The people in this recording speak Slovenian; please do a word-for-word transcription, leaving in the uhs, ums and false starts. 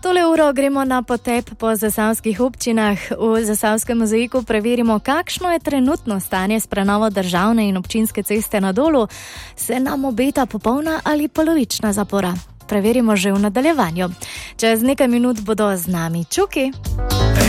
Tole uro gremo na potep po zasavskih občinah. V Zasavskem mozaiku preverimo, kakšno je trenutno stanje s prenovo državne in občinske ceste na Dolu. Se nam obeta popolna ali polovična zapora? Preverimo že v nadaljevanju. Čez nekaj minut bodo z nami Čuki.